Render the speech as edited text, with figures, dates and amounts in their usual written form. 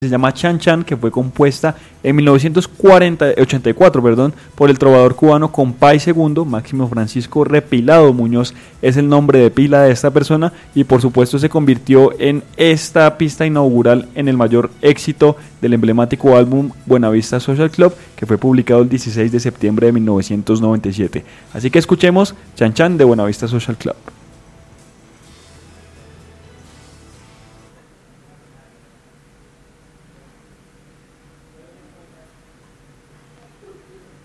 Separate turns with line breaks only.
se llama Chan Chan, que fue compuesta en 1984, por el trovador cubano Compay II. Máximo Francisco Repilado Muñoz es el nombre de pila de esta persona, y por supuesto se convirtió en esta pista inaugural en el mayor éxito del emblemático álbum Buenavista Social Club, que fue publicado el 16 de septiembre de 1997. Así que escuchemos Chan Chan de Buenavista Social Club.